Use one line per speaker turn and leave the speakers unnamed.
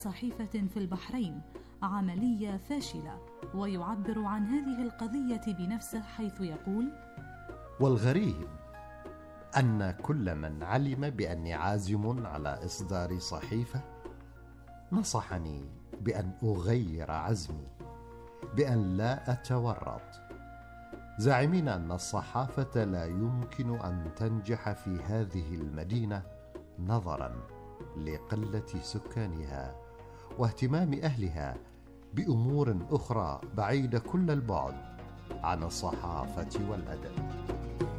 صحيفة في البحرين عملية فاشلة، ويعبر عن هذه القضية بنفسه حيث يقول:
والغريب أن كل من علم بأني عازم على إصدار صحيفة نصحني بأن أغير عزمي، بأن لا أتورط، زاعمين أن الصحافة لا يمكن أن تنجح في هذه المدينة نظرا لقلة سكانها واهتمام أهلها بأمور أخرى بعيدة كل البعد عن الصحافة والأدب.